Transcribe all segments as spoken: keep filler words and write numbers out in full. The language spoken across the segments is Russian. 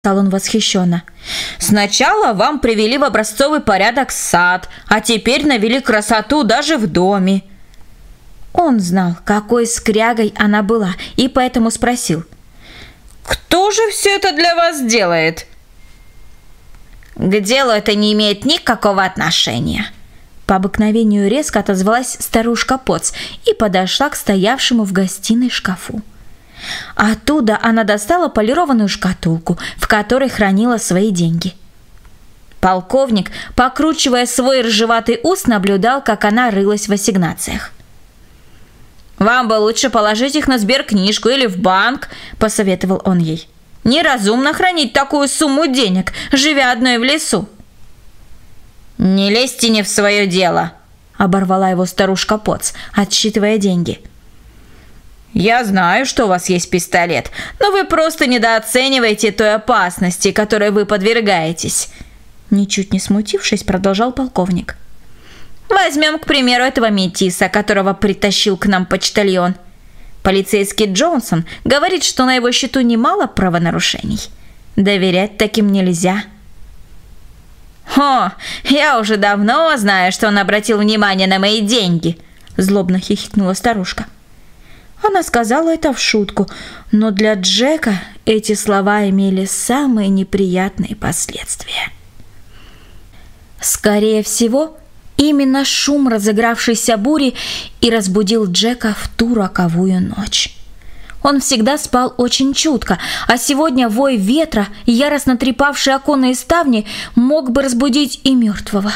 сказал он восхищенно. «Сначала вам привели в образцовый порядок сад, а теперь навели красоту даже в доме». Он знал, какой скрягой она была, и поэтому спросил: «Кто же все это для вас делает?» «К делу это не имеет никакого отношения». По обыкновению резко отозвалась старушка Потс и подошла к стоявшему в гостиной шкафу. Оттуда она достала полированную шкатулку, в которой хранила свои деньги. Полковник, покручивая свой рыжеватый ус, наблюдал, как она рылась в ассигнациях. «Вам бы лучше положить их на сберкнижку или в банк», – посоветовал он ей. «Неразумно хранить такую сумму денег, живя одной в лесу». «Не лезьте не в свое дело», – оборвала его старушка Потс, отсчитывая деньги. «Я знаю, что у вас есть пистолет, но вы просто недооцениваете той опасности, которой вы подвергаетесь», – ничуть не смутившись, продолжал полковник. «Возьмем, к примеру, этого метиса, которого притащил к нам почтальон. Полицейский Джонсон говорит, что на его счету немало правонарушений. Доверять таким нельзя». «О, я уже давно знаю, что он обратил внимание на мои деньги», – злобно хихикнула старушка. Она сказала это в шутку, но для Джека эти слова имели самые неприятные последствия. Скорее всего, именно шум разыгравшейся бури и разбудил Джека в ту роковую ночь. Он всегда спал очень чутко, а сегодня вой ветра, яростно трепавший оконные ставни, мог бы разбудить и мертвого.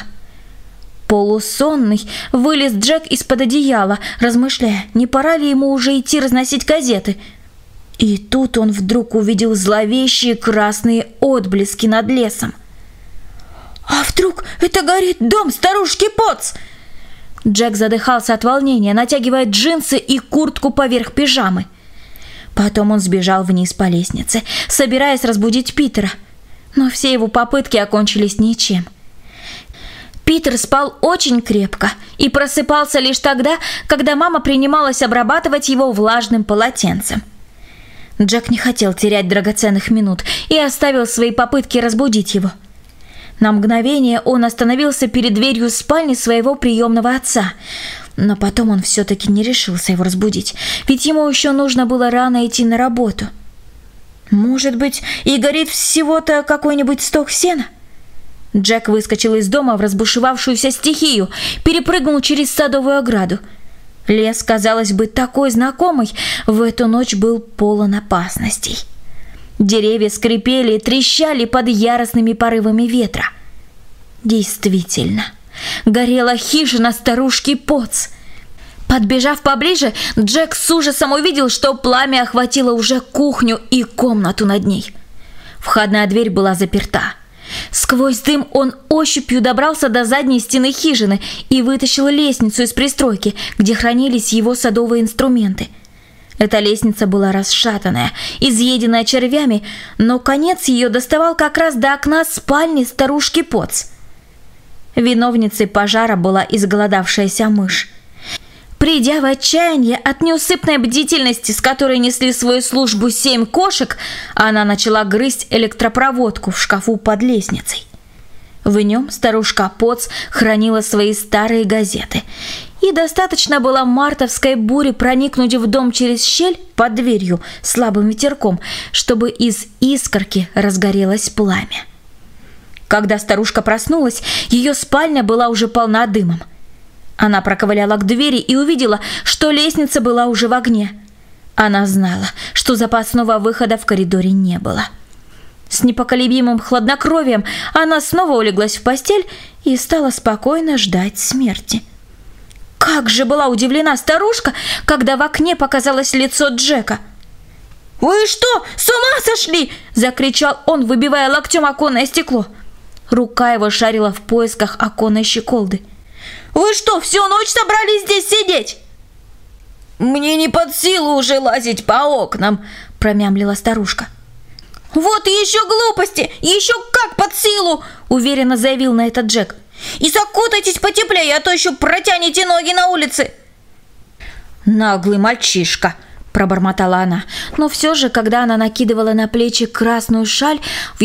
Полусонный вылез Джек из-под одеяла, размышляя, не пора ли ему уже идти разносить газеты. И тут он вдруг увидел зловещие красные отблески над лесом. «А вдруг это горит дом старушки Потс?» Джек задыхался от волнения, натягивая джинсы и куртку поверх пижамы. Потом он сбежал вниз по лестнице, собираясь разбудить Питера. Но все его попытки окончились ничем. Питер спал очень крепко и просыпался лишь тогда, когда мама принималась обрабатывать его влажным полотенцем. Джек не хотел терять драгоценных минут и оставил свои попытки разбудить его. На мгновение он остановился перед дверью спальни своего приемного отца, но потом он все-таки не решился его разбудить, ведь ему еще нужно было рано идти на работу. Может быть, и горит всего-то какой-нибудь сток сена? Джек выскочил из дома в разбушевавшуюся стихию, перепрыгнул через садовую ограду. Лес, казалось бы, такой знакомый, в эту ночь был полон опасностей. Деревья скрипели и трещали под яростными порывами ветра. Действительно, горела хижина старушки Потс. Подбежав поближе, Джек с ужасом увидел, что пламя охватило уже кухню и комнату над ней. Входная дверь была заперта. Сквозь дым он ощупью добрался до задней стены хижины и вытащил лестницу из пристройки, где хранились его садовые инструменты. Эта лестница была расшатанная, изъеденная червями, но конец ее доставал как раз до окна спальни старушки Потс. Виновницей пожара была изголодавшаяся мышь. Придя в отчаяние от неусыпной бдительности, с которой несли свою службу семь кошек, она начала грызть электропроводку в шкафу под лестницей. В нем старушка Потс хранила свои старые газеты, и достаточно было мартовской бури проникнуть в дом через щель под дверью слабым ветерком, чтобы из искорки разгорелось пламя. Когда старушка проснулась, ее спальня была уже полна дымом. Она проковыляла к двери и увидела, что лестница была уже в огне. Она знала, что запасного выхода в коридоре не было. С непоколебимым хладнокровием она снова улеглась в постель и стала спокойно ждать смерти. Как же была удивлена старушка, когда в окне показалось лицо Джека. «Вы что, с ума сошли?» – закричал он, выбивая локтем оконное стекло. Рука его шарила в поисках оконной щеколды. «Вы что, всю ночь собрались здесь сидеть?» «Мне не под силу уже лазить по окнам», – промямлила старушка. «Вот еще глупости! Еще как под силу!» – уверенно заявил на это Джек. «И закутайтесь потеплее, а то еще протянете ноги на улице!» «Наглый мальчишка!» пробормотала она. Но все же, когда она накидывала на плечи красную шаль, в